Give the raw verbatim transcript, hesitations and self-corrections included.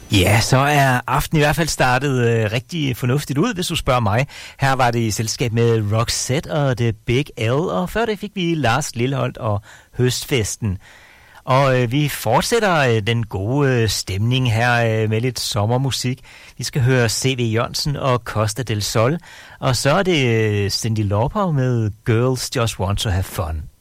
Ja, så er aftenen i hvert fald startet øh, rigtig fornuftigt ud, hvis du spørger mig. Her var det i selskab med Roxette og The Big L, og før det fik vi Lars Lilholt og Høstfesten. Og øh, vi fortsætter øh, den gode øh, stemning her øh, med lidt sommermusik. Vi skal høre C V. Jørgensen og Costa del Sol, og så er det øh, Cyndi Lauper med Girls Just Want to Have Fun.